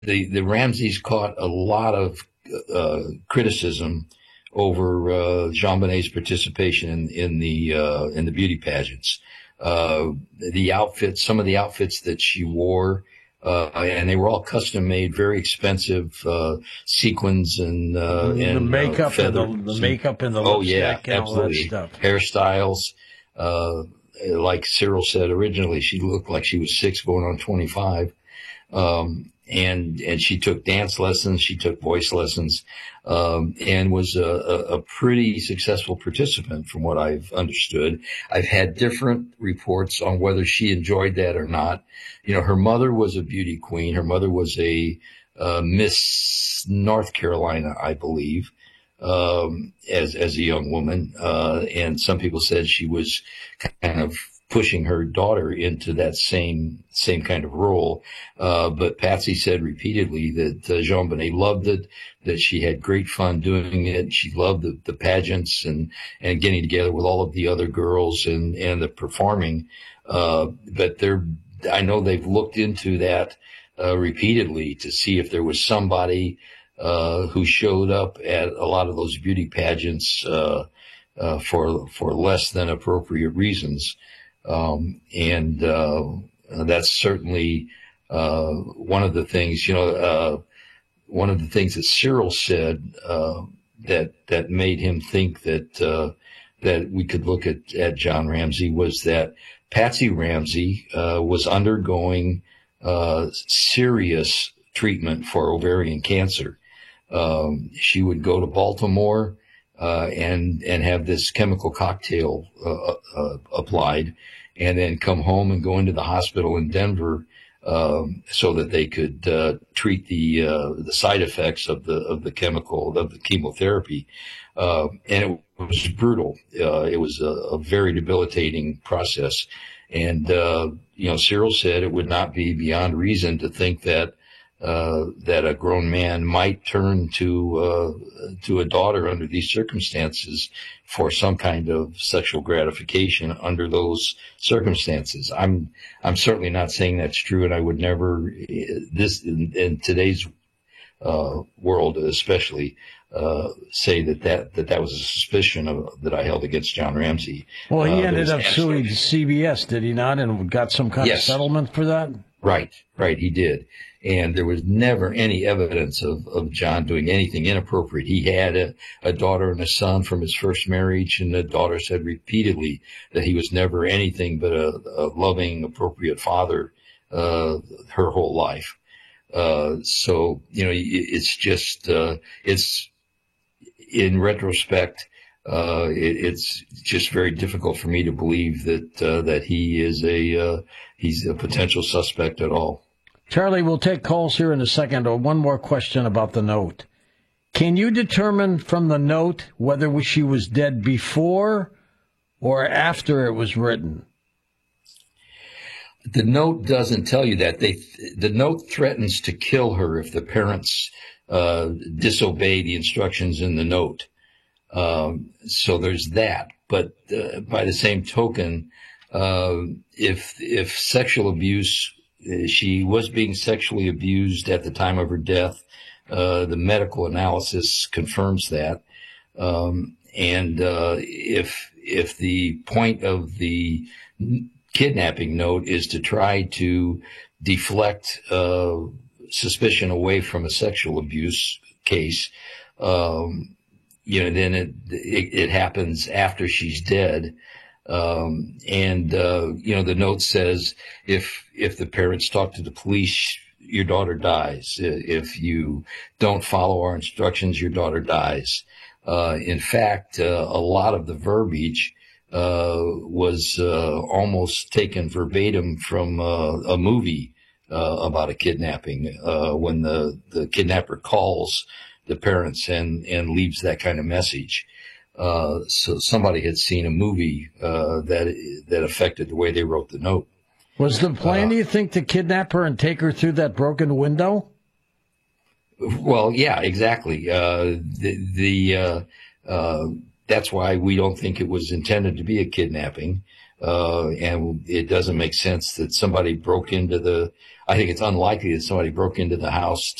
the Ramseys caught a lot of criticism over JonBenét's participation in the beauty pageants. The outfits, some of the outfits that she wore, and they were all custom made, very expensive sequins and the makeup, feathers. and the makeup and the oh lipstick yeah, and absolutely. all that stuff. Hairstyles. Like Cyril said originally, she looked like she was 6 going on 25. And she took dance lessons, she took voice lessons, and was a pretty successful participant from what I've understood. I've had different reports on whether she enjoyed that or not. You know, her mother was a beauty queen. Her mother was a Miss North Carolina, I believe, as a young woman. And some people said she was kind of pushing her daughter into that same kind of role. But Patsy said repeatedly that JonBenét loved it, that she had great fun doing it. She loved the pageants and getting together with all of the other girls and the performing. But I know they've looked into that repeatedly to see if there was somebody who showed up at a lot of those beauty pageants for less than appropriate reasons. That's certainly one of the things, one of the things that Cyril said that made him think that we could look at John Ramsey was that Patsy Ramsey was undergoing serious treatment for ovarian cancer. She would go to Baltimore and have this chemical cocktail applied, and then come home and go into the hospital in Denver so that they could treat the side effects of the chemotherapy. And it was brutal. It was a very debilitating process. And Cyril said it would not be beyond reason to think that a grown man might turn to a daughter under these circumstances for some kind of sexual gratification under those circumstances. I'm certainly not saying that's true, and I would never, in today's world especially, say that was a suspicion that I held against John Ramsey. Well, he ended up suing CBS, did he not, and got some kind of settlement for that? Right, he did. And there was never any evidence of John doing anything inappropriate. He had a daughter and a son from his first marriage, and the daughter said repeatedly that he was never anything but a loving, appropriate father her whole life. So, it's just, it's in retrospect, it's just very difficult for me to believe that he's a potential suspect at all. Charlie, we'll take calls here in a second. One more question about the note. Can you determine from the note whether she was dead before or after it was written? The note doesn't tell you that. The note threatens to kill her if the parents disobey the instructions in the note. So there's that. But by the same token, if sexual abuse, she was being sexually abused at the time of her death. The medical analysis confirms that. If the point of the kidnapping note is to try to deflect suspicion away from a sexual abuse case, then it happens after she's dead. The note says if the parents talk to the police, your daughter dies. If you don't follow our instructions, your daughter dies. In fact, a lot of the verbiage was almost taken verbatim from a movie about a kidnapping, when the kidnapper calls the parents and leaves that kind of message. So somebody had seen a movie that affected the way they wrote the note. Was the plan, do you think, to kidnap her and take her through that broken window? Well, yeah, exactly. That's why we don't think it was intended to be a kidnapping. And it doesn't make sense that somebody broke into I think it's unlikely that somebody broke into the house